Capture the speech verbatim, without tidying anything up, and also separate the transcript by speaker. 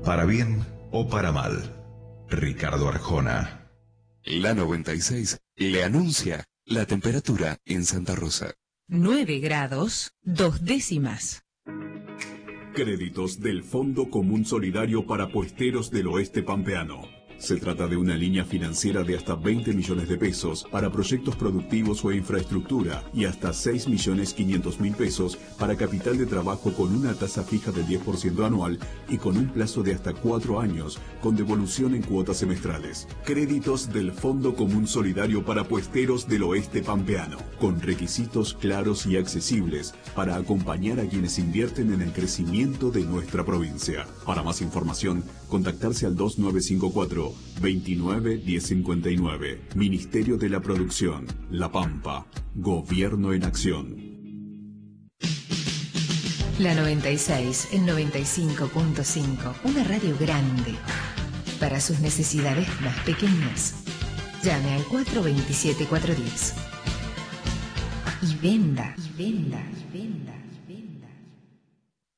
Speaker 1: para bien o para mal. Ricardo Arjona.
Speaker 2: La noventa y seis le anuncia la temperatura en Santa Rosa.
Speaker 3: nueve grados, dos décimas.
Speaker 4: Créditos del Fondo Común Solidario para Puesteros del Oeste Pampeano. Se trata de una línea financiera de hasta veinte millones de pesos para proyectos productivos o infraestructura y hasta seis millones quinientos mil pesos para capital de trabajo con una tasa fija del diez por ciento anual y con un plazo de hasta cuatro años con devolución en cuotas semestrales. Créditos del Fondo Común Solidario para Puesteros del Oeste Pampeano, con requisitos claros y accesibles para acompañar a quienes invierten en el crecimiento de nuestra provincia. Para más información, contactarse al dos nueve cinco cuatro, veintinueve, diez cincuenta y nueve. Ministerio de la Producción, La Pampa. Gobierno en acción.
Speaker 3: La noventa y seis, el noventa y cinco punto cinco. Una radio grande. Para sus necesidades más pequeñas. Llame al cuatro dos siete, cuatro uno cero. Y venda, y venda, y venda.